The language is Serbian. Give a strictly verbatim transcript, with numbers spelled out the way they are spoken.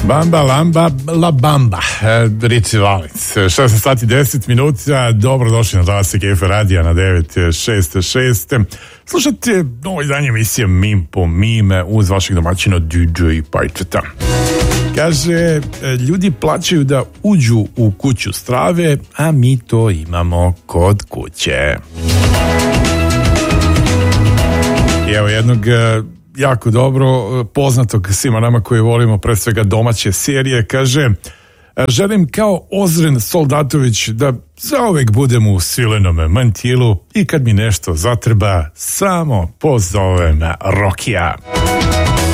Bamba, lamba, la bamba, Richie Valens. šesnaest sati deset minuta, dobrodošli na Talasek F radija na devet šest šest. Slušajte novo izdanje emisije Mim po mime uz vašeg domaćina D J Pajčeta. Kaže, ljudi plaćaju da uđu u kuću strave, a mi to imamo kod kuće. I evo jednog jako dobro poznatog svima nama koji volimo pre svega domaće serije, kaže: želim kao Ozren Soldatović da zauvek budem u svilenom mantilu i kad mi nešto zatreba samo pozovem Rokija.